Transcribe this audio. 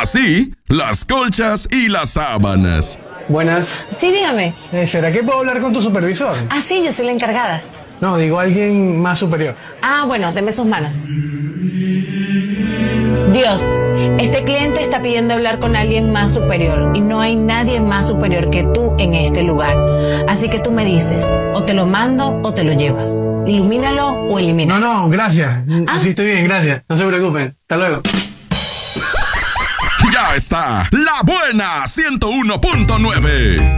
Así, las colchas y las sábanas. Buenas. Sí, dígame. ¿Será que puedo hablar con tu supervisor? Ah, sí, yo soy la encargada. No, digo alguien más superior. Ah, bueno, deme sus manos. Dios, este cliente está pidiendo hablar con alguien más superior y no hay nadie más superior que tú en este lugar. Así que tú me dices, o te lo mando o te lo llevas. Ilumínalo o elimínalo. No, gracias. Así estoy bien, gracias. No se preocupen. Hasta luego. Ya está, La Buena 101.9.